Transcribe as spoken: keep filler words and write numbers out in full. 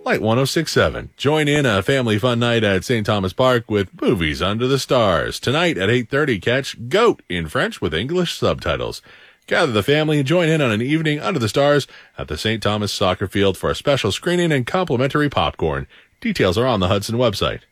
Light one oh six point seven. Join in a family fun night at Saint Thomas Park with Movies Under the Stars. Tonight at eight thirty, catch Goat in French with English subtitles. Gather the family and join in on an evening under the stars at the Saint Thomas Soccer Field for a special screening and complimentary popcorn. Details are on the Hudson website.